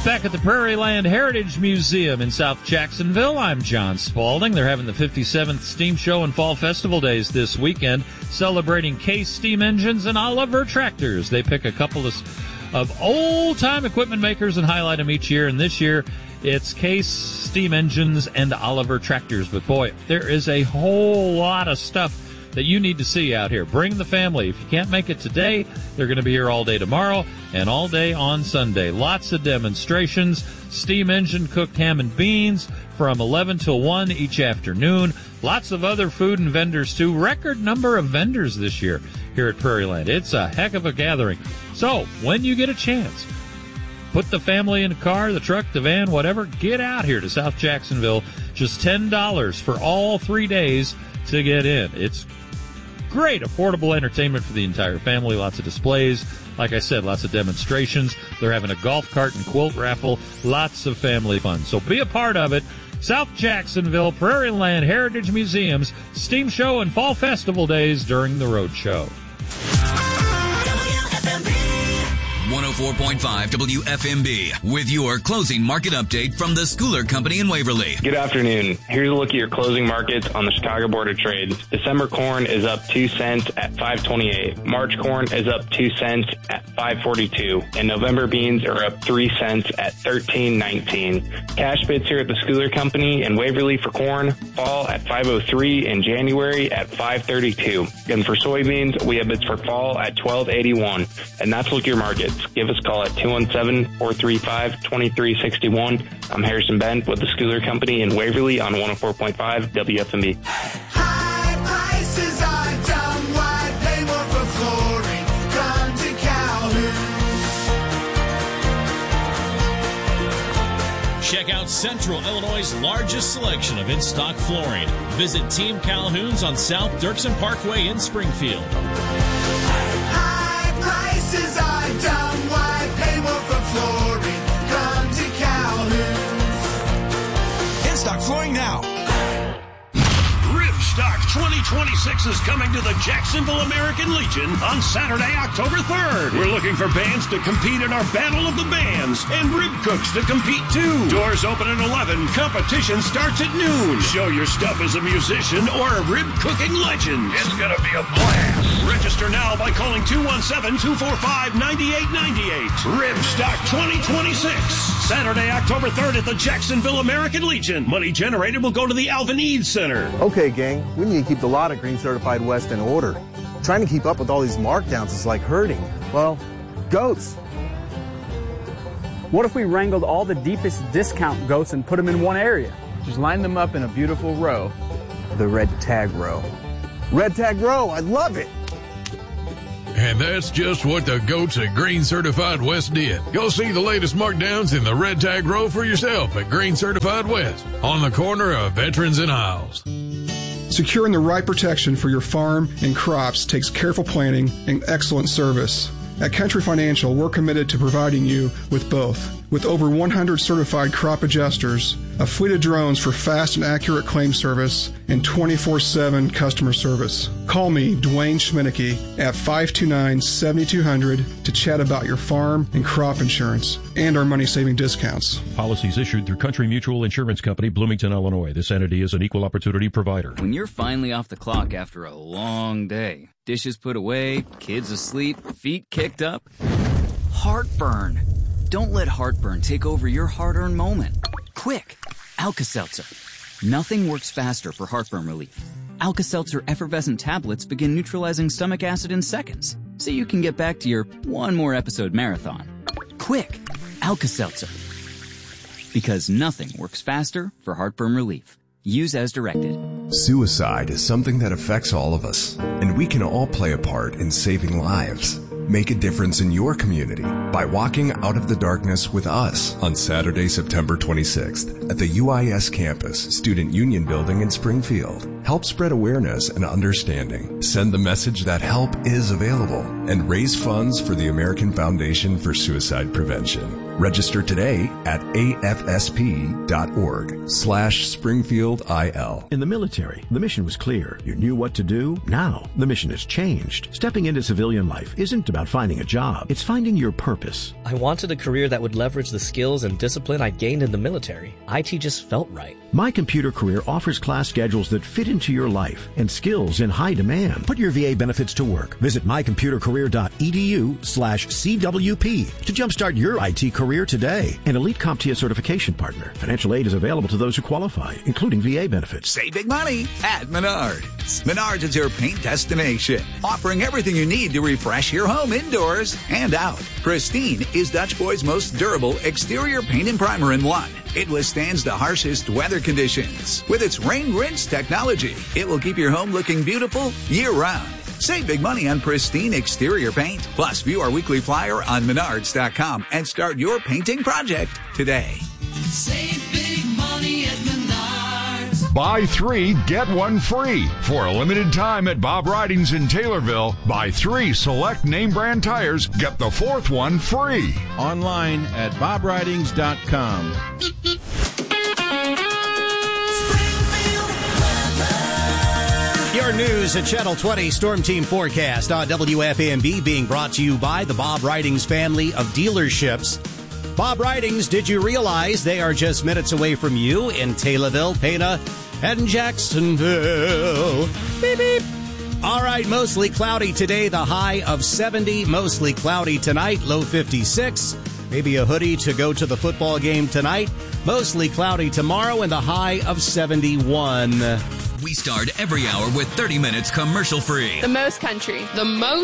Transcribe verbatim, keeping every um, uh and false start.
Back at the Prairie Land Heritage Museum in South Jacksonville, I'm John Spaulding. They're having the fifty-seventh Steam Show and Fall Festival Days this weekend, celebrating Case steam engines and Oliver tractors. They pick a couple of, of old-time equipment makers and highlight them each year, and this year it's Case steam engines and Oliver tractors. But boy, there is a whole lot of stuff that you need to see out here. Bring the family. If you can't make it today, they're going to be here all day tomorrow and all day on Sunday. Lots of demonstrations, steam engine cooked ham and beans from eleven till one each afternoon. Lots of other food and vendors, too. Record number of vendors this year here at Prairie Land. It's a heck of a gathering. So, when you get a chance, put the family in the car, the truck, the van, whatever. Get out here to South Jacksonville. Just ten dollars for all three days to get in. It's great affordable entertainment for the entire family. Lots of displays. Like I said, lots of demonstrations. They're having a golf cart and quilt raffle. Lots of family fun. So be a part of it. South Jacksonville Prairie Land Heritage Museum's Steam Show and Fall Festival Days during the road show. one oh four point five W F M B with your closing market update from the Schooler Company in Waverly. Good afternoon. Here's a look at your closing markets on the Chicago Board of Trade. December corn is up two cents at five twenty-eight. March corn is up two cents at five forty-two. And November beans are up three cents at thirteen nineteen. Cash bids here at the Schooler Company in Waverly for corn fall at five oh three and January at five thirty-two. And for soybeans, we have bids for fall at twelve eighty-one. And that's look your markets. Give us a call at two one seven, four three five, two three six one. I'm Harrison Bent with the Schooler Company in Waverly on one oh four point five W F M B. High prices are dumb. Why pay more for flooring? Come to Calhoun's. Check out Central Illinois' largest selection of in-stock flooring. Visit Team Calhoun's on South Dirksen Parkway in Springfield. High prices are dumb. Why pay more for flooring? Come to Calhoun's. In-stock flooring now. Ribstock twenty twenty-six is coming to the Jacksonville American Legion on Saturday, October third. We're looking for bands to compete in our Battle of the Bands and rib cooks to compete too. Doors open at eleven. Competition starts at noon. Show your stuff as a musician or a rib cooking legend. It's gonna be a blast. Register now by calling two one seven, two four five, nine eight nine eight. Ribstock twenty twenty-six. Saturday, October third at the Jacksonville American Legion. Money generated will go to the Alvin Eads Center. Okay, gang, we need to keep the lot of Green Certified West in order. Trying to keep up with all these markdowns is like herding, well, goats. What if we wrangled all the deepest discount goats and put them in one area? Just line them up in a beautiful row. The red tag row. Red tag row, I love it. And that's just what the goats at Green Certified West did. Go see the latest markdowns in the red tag row for yourself at Green Certified West on the corner of Veterans and Isles. Securing the right protection for your farm and crops takes careful planning and excellent service. At Country Financial, we're committed to providing you with both. With over one hundred certified crop adjusters, a fleet of drones for fast and accurate claim service, and twenty-four seven customer service. Call me, Dwayne Schminicki, at five two nine, seven two zero zero to chat about your farm and crop insurance and our money-saving discounts. Policies issued through Country Mutual Insurance Company, Bloomington, Illinois. This entity is an equal opportunity provider. When you're finally off the clock after a long day, dishes put away, kids asleep, feet kicked up, heartburn. Don't let heartburn take over your hard-earned moment. Quick, Alka-Seltzer. Nothing works faster for heartburn relief. Alka-Seltzer effervescent tablets begin neutralizing stomach acid in seconds, so you can get back to your one more episode marathon. Quick, Alka-Seltzer. Because nothing works faster for heartburn relief. Use as directed. Suicide is something that affects all of us, and we can all play a part in saving lives. Make a difference in your community by walking out of the darkness with us on Saturday, September twenty-sixth at the U I S campus, Student Union Building in Springfield. Help spread awareness and understanding. Send the message that help is available. and raise funds for the American Foundation for Suicide Prevention. Register today at afsp.org slash Springfield IL. In the military, the mission was clear. You knew what to do. Now, the mission has changed. Stepping into civilian life isn't about finding a job. It's finding your purpose. I wanted a career that would leverage the skills and discipline I gained in the military. I T just felt right. My Computer Career offers class schedules that fit into your life and skills in high demand. Put your V A benefits to work. Visit mycomputercareer.edu slash CWP to jumpstart your I T career today. An Elite CompTIA certification partner. Financial aid is available to those who qualify, including V A benefits. Save big money at Menards. Menards is your paint destination, offering everything you need to refresh your home indoors and out. Pristine is Dutch Boy's most durable exterior paint and primer in one. It withstands the harshest weather conditions. With its rain rinse technology, it will keep your home looking beautiful year-round. Save big money on Pristine exterior paint. Plus, view our weekly flyer on menards dot com and start your painting project today. Save big money at Menards. Buy three, get one free. For a limited time at Bob Ridings in Taylorville, buy three select name brand tires, get the fourth one free. Online at bob ridings dot com. Your news at Channel twenty Storm Team Forecast on W F M B being brought to you by the Bob Ridings family of dealerships. Bob Ridings, did you realize they are just minutes away from you in Taylorville, Pana, and Jacksonville? Beep, beep. All right, mostly cloudy today, the high of seventy. Mostly cloudy tonight, low fifty-six. Maybe a hoodie to go to the football game tonight. Mostly cloudy tomorrow and the high of seventy-one. We start every hour with thirty minutes commercial free. The most country, the most